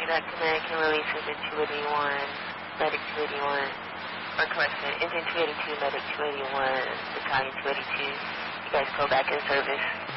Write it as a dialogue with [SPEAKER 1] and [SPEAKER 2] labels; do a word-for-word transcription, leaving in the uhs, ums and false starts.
[SPEAKER 1] Direct American releases in two eighty-one, Medic two eighty-one, or correction, Engine two eighty-two, Medic two eighty-one, Battalion two eighty-two. You guys go back in service.